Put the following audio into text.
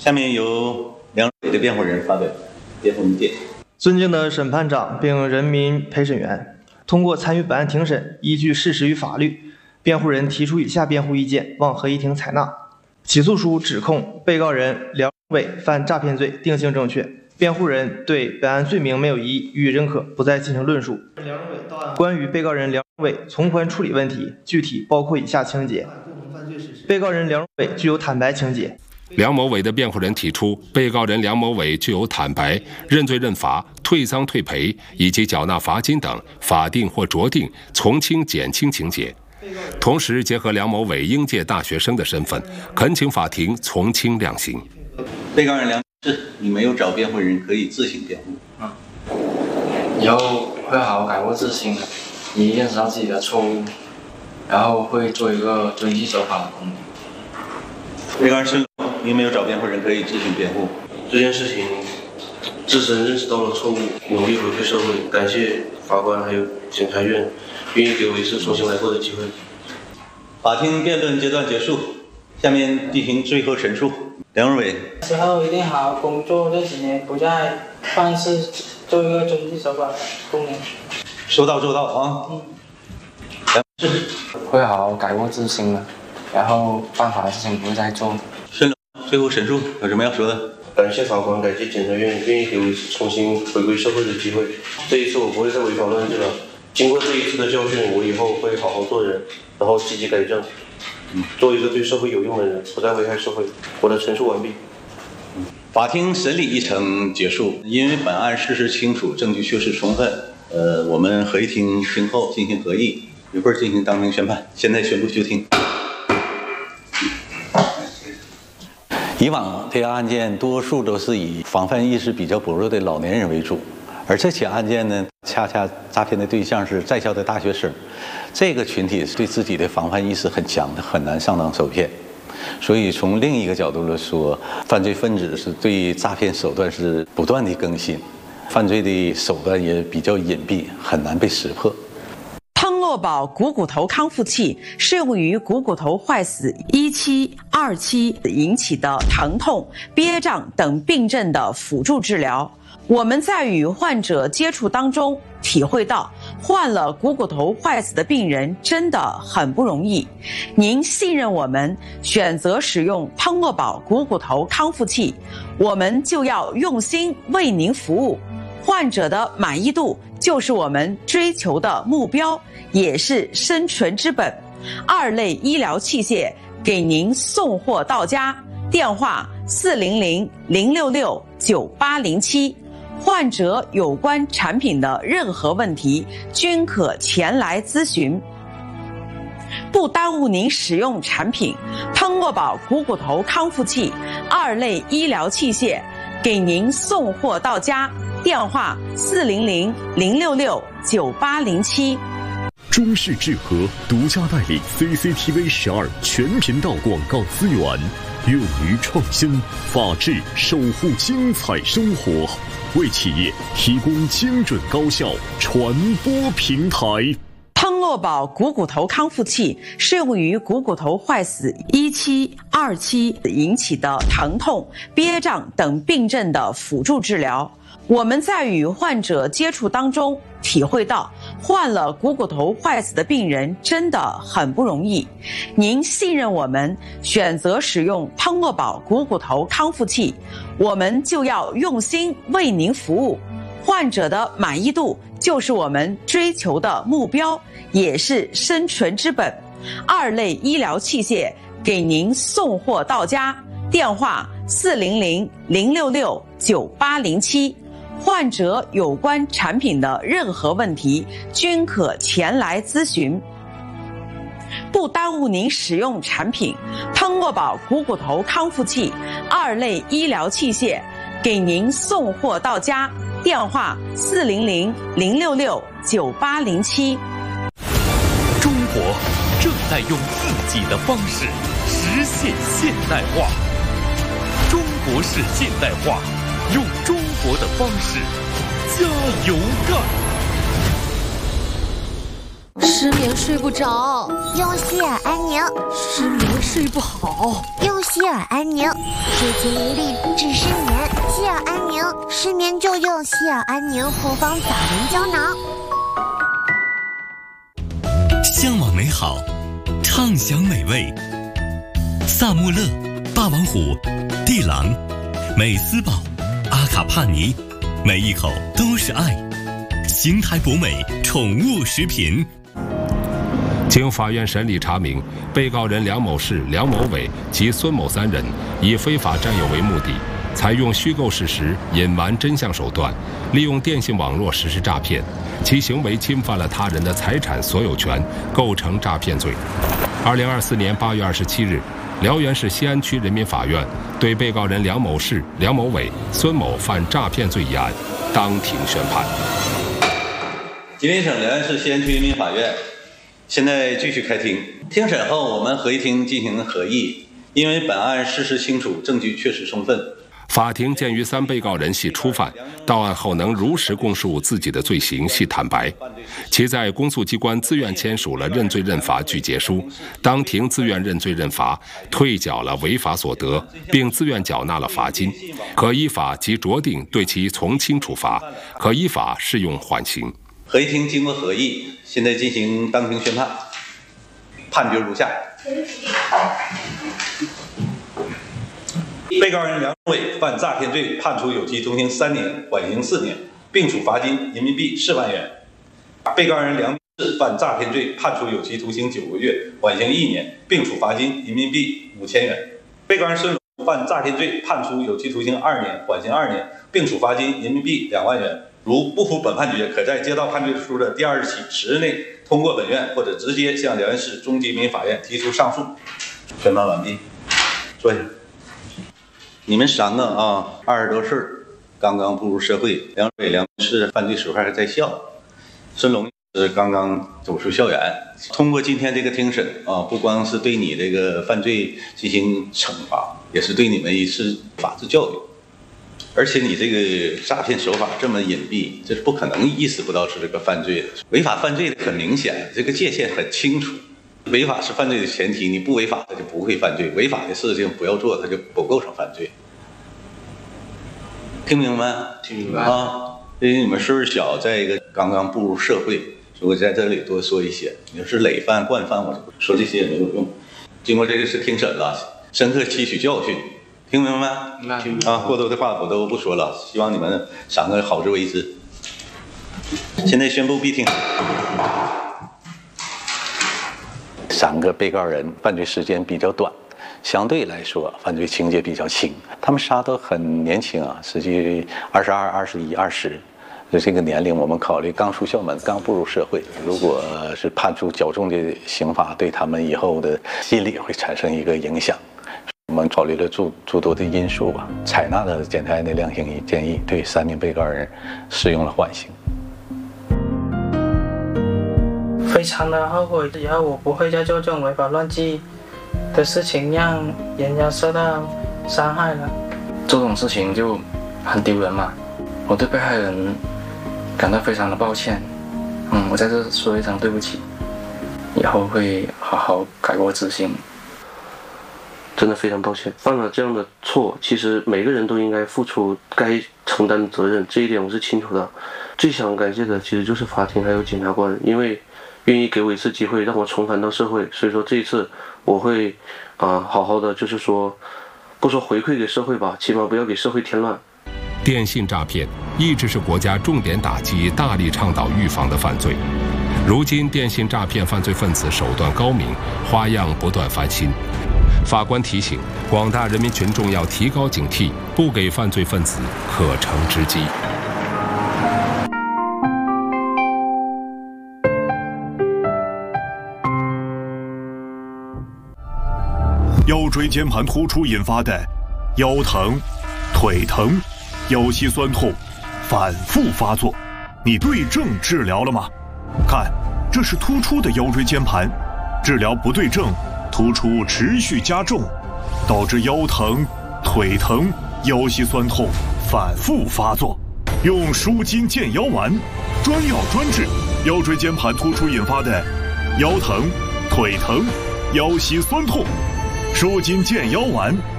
下面由梁伟的辩护人发表辩护意见。 尊敬的审判长并人民陪审员，通过参与本案庭审，依据事实与法律，辩护人提出以下辩护意见，望合议庭采纳。起诉书指控被告人梁伟犯诈骗罪，定性正确。辩护人对本案罪名没有异议，予以认可，不再进行论述。关于被告人梁伟从宽处理问题，具体包括以下情节：被告人梁伟具有坦白情节。 梁某伟的辩护人提出，被告人梁某伟具有坦白、认罪认罚、退赃退赔以及缴纳罚金等法定或酌定从轻减轻情节。同时，结合梁某伟应届大学生的身份，恳请法庭从轻量刑。 被告人梁是你没有找辩护人，可以自行辩护。 以后会好好改过自新的，也认识到自己的错误，然后会做一个遵纪守法的公民。 被告人申龙，你没有找辩护人，可以自行辩护。 这件事情自身认识到了错误，努力回馈社会，感谢法官还有检察院愿意给我一次重新来过的机会。 法庭辩论阶段结束，下面进行最后陈述。梁伟， 之后一定好好工作，这几年不再犯事，做一个遵纪守法的公民。 说到做到啊。 会好好改过自新的，然后犯法的事情不会再做。 申龙，最后陈述有什么要说的？ 感谢法官，感谢检察院愿意给我一次重新回归社会的机会。这一次我不会再违法乱纪了。经过这一次的教训，我以后会好好做人，然后积极改正，做一个对社会有用的人，不再危害社会。我的陈述完毕。 法庭审理议程结束，因为本案事实清楚，证据确实充分，我们合议庭听后进行合议，一会儿进行当庭宣判。现在宣布休庭。以往这个案件多数都是以防范意识比较薄弱的老年人为主，而这起案件呢，恰恰诈骗的对象是在校的大学生，这个群体是对自己的防范意识很强的，很难上当受骗。所以从另一个角度来说，犯罪分子是对诈骗手段是不断的更新，犯罪的手段也比较隐蔽，很难被识破。 汤诺宝股骨头康复器适用于股骨头坏死1期、2期引起的疼痛、憋胀等病症的辅助治疗。我们在与患者接触当中体会到，患了股骨头坏死的病人真的很不容易。您信任我们，选择使用汤诺宝股骨头康复器，我们就要用心为您服务。患者的满意度就是我们追求的目标，也是生存之本。2类医疗器械给您送货到家，电话400-066-9807。患者有关产品的任何问题均可前来咨询。不耽误您使用产品，汤诺宝股骨头康复器2类医疗器械给您送货到家，电话400-066-9807。 中视智和独家代理 CCTV 12全频道广告资源，勇于创新，法治守护精彩生活，为企业提供精准高效传播平台。 汤诺宝股骨头康复器适用于股骨头坏死1期、2期引起的疼痛、憋胀等病症的辅助治疗。我们在与患者接触当中体会到，患了股骨头坏死的病人真的很不容易。您信任我们，选择使用汤诺宝股骨头康复器，我们就要用心为您服务。患者的满意度就是我们追求的目标，也是生存之本。2类医疗器械给您送货到家，电话400-066-9807。患者有关产品的任何问题均可前来咨询。不耽误您使用产品，汤诺宝股骨头康复器2类医疗器械给您送货到家，电话400-066-9807。 中国正在用自己的方式实现现代化，中国式现代化，用中国的方式加油干！ 失眠睡不着， 用希尔安宁； 失眠睡不好， 用希尔安宁。睡前无力治失眠，希尔安宁，失眠就用希尔安宁复方枣仁胶囊。 向往美好，畅享美味。萨穆勒、霸王虎、地狼、美斯宝、阿卡帕尼，每一口都是爱。邢台博美宠物食品。 经法院审理查明，被告人梁某士、梁某伟及孙某三人以非法占有为目的，采用虚构事实、隐瞒真相手段，利用电信网络实施诈骗，其行为侵犯了他人的财产所有权，构成诈骗罪。2024年8月27日，辽源市西安区人民法院对被告人梁某士、梁某伟、孙某犯诈骗罪一案当庭宣判。 吉林省辽源市西安区人民法院现在继续开庭。庭审后，我们合议庭进行合议，因为本案事实清楚，证据确实充分。 法庭鉴于3被告人系初犯，到案后能如实供述自己的罪行，系坦白，其在公诉机关自愿签署了认罪认罚具结书，当庭自愿认罪认罚，退缴了违法所得，并自愿缴纳了罚金，可依法即酌定对其从轻处罚，可依法适用缓刑。 合议庭经过合议，现在进行当庭宣判，判决如下：被告人梁伟犯诈骗罪，判处有期徒刑3年，缓刑4年，并处罚金人民币4万元；被告人梁氏犯诈骗罪，判处有期徒刑9个月，缓刑1年，并处罚金人民币5000元；被告人孙某犯诈骗罪，判处有期徒刑2年，缓刑2年，并处罚金人民币2万元。如不服本判决，可在接到判决书的第2日起10日内通过本院，或者直接向辽源市中级人民法院提出上诉。宣判完毕，坐下。你们3个啊，20多岁，刚刚步入社会。梁伟、梁氏犯罪时候还在校，孙龙是刚刚走出校园。通过今天这个庭审啊，不光是对你这个犯罪进行惩罚，也是对你们一次法治教育。而且你这个诈骗手法这么隐蔽，这是不可能意识不到是这个犯罪的。违法犯罪的很明显，这个界限很清楚。违法是犯罪的前提，你不违法，它就不会犯罪。违法的事情不要做，它就不构成犯罪。听明白？ 听明白啊！因为你们岁数小，再一个刚刚步入社会，所以我在这里多说一些。你要是累犯、惯犯，我说这些也没有用。经过这个是庭审了，深刻吸取教训。听明白？ 明白。 啊，过多的话我都不说了，希望你们3个好自为之。现在宣布闭庭。3个被告人犯罪时间比较短，相对来说犯罪情节比较轻。他们仨都很年轻啊，实际22、21、20。这个年龄我们考虑刚出校门，刚步入社会，如果是判处较重的刑罚，对他们以后的心理会产生一个影响。我们考虑了诸多的因素吧，采纳了检察院的量刑建议，对3名被告人适用了缓刑。 非常的后悔，以后我不会再做这种违法乱纪的事情，让人家受到伤害了。 这种事情就很丢人嘛，我对被害人感到非常的抱歉。我在这说一声对不起，以后会好好改过自新。 真的非常抱歉，犯了这样的错，其实每个人都应该付出该承担的责任，这一点我是清楚的。最想感谢的其实就是法庭还有检察官，因为愿意给我一次机会让我重返到社会，所以说这一次我会好好的，就是说不说回馈给社会吧，起码不要给社会添乱。 电信诈骗一直是国家重点打击、大力倡导预防的犯罪。如今电信诈骗犯罪分子手段高明，花样不断翻新。法官提醒广大人民群众要提高警惕，不给犯罪分子可乘之机。 腰椎间盘突出引发的腰疼、腿疼、腰膝酸痛反复发作，你对症治疗了吗？看，这是突出的腰椎间盘，治疗不对症，突出持续加重，导致腰疼、腿疼、腰膝酸痛反复发作。用舒筋健腰丸，专药专治， 腰椎间盘突出引发的腰疼、腿疼、腰膝酸痛，舒筋健腰丸